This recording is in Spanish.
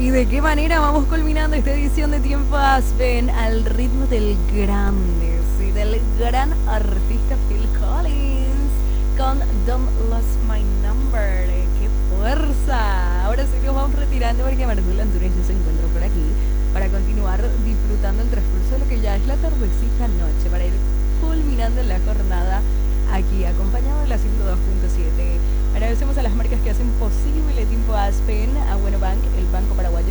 ¿Y de qué manera vamos culminando esta edición de Tiempo Aspen al ritmo del grande, sí, del gran artista Phil Collins con Don't Lose My Number? ¡Qué fuerza! Ahora sí nos vamos retirando porque Marcelo Antunes ya se encuentra por aquí para continuar disfrutando el transcurso de lo que ya es la tardecita noche, para ir culminando la jornada aquí acompañado de la 102.7. Agradecemos a las marcas que hacen posible Tiempo Aspen, a Bueno Bank, el Banco Paraguayo